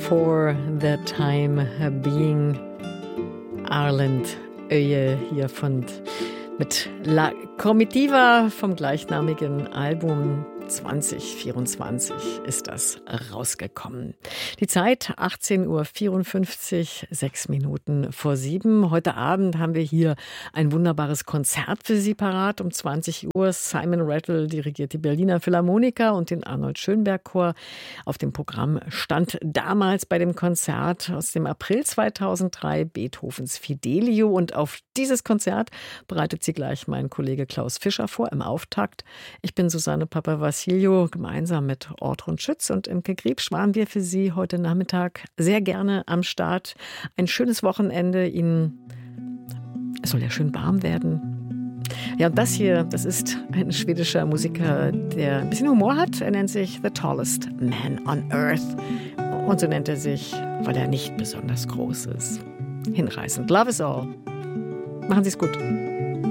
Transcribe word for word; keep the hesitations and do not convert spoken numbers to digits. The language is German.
For the Time Being. Arland Öje hier von, mit La Comitiva vom gleichnamigen Album. zwanzig vierundzwanzig ist das rausgekommen. Die Zeit achtzehn Uhr vierundfünfzig, sechs Minuten vor sieben. Heute Abend haben wir hier ein wunderbares Konzert für Sie parat. Um zwanzig Uhr Simon Rattle dirigiert die Berliner Philharmoniker und den Arnold Schönberg Chor. Auf dem Programm stand damals bei dem Konzert aus dem April zweitausenddrei Beethovens Fidelio. Und auf dieses Konzert bereitet sie gleich mein Kollege Klaus Fischer vor im Auftakt. Ich bin Susanne Papavassilou. Gemeinsam mit Ortrud Schütz und Imke Griebsch waren wir für Sie heute Nachmittag sehr gerne am Start. Ein schönes Wochenende. Ihnen, es soll ja schön warm werden. Ja, und das hier, das ist ein schwedischer Musiker, der ein bisschen Humor hat. Er nennt sich The Tallest Man on Earth. Und so nennt er sich, weil er nicht besonders groß ist. Hinreißend. Love is all. Machen Sie es gut.